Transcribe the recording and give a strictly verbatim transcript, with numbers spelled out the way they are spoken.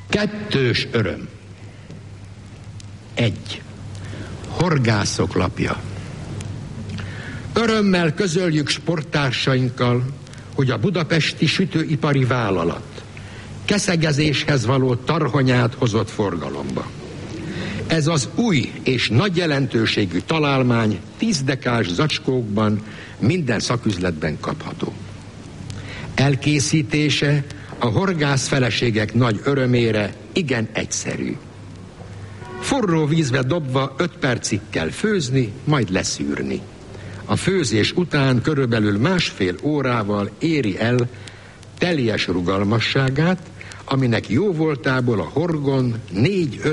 Kettős öröm. Egy. Horgászok lapja. Örömmel közöljük sporttársainkkal, hogy a budapesti sütőipari vállalat keszegezéshez való tarhonyát hozott forgalomba. Ez az új és nagy jelentőségű találmány tízdekás zacskókban minden szaküzletben kapható. Elkészítése a horgász feleségek nagy örömére igen egyszerű. Forró vízbe dobva öt percig kell főzni, majd leszűrni. A főzés után körülbelül másfél órával éri el teljes rugalmasságát, aminek jóvoltából a horgon négy-öt